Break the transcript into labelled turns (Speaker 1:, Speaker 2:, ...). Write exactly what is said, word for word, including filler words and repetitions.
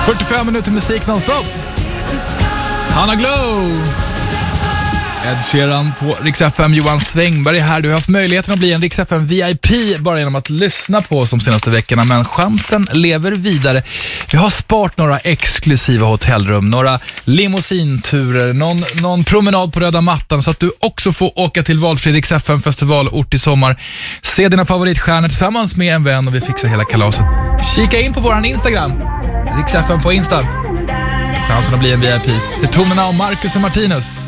Speaker 1: fyrtiofem minuter musik nonstop. Hanna Glow. Ed Sheeran på Rix F M. Johan Svängberg här. Du har haft möjligheten att bli en Rix F M V I P bara genom att lyssna på oss de senaste veckorna. Men chansen lever vidare. Vi har sparat några exklusiva hotellrum, några limousinturer, någon, någon promenad på röda mattan så att du också får åka till valfri Rix F M-festivalort i sommar. Se dina favoritstjärnor tillsammans med en vän och vi fixar hela kalaset. Kika in på våran Instagram. Rix F M på Insta. Chansen att bli en V I P. Det är tonerna av Marcus och Martinus.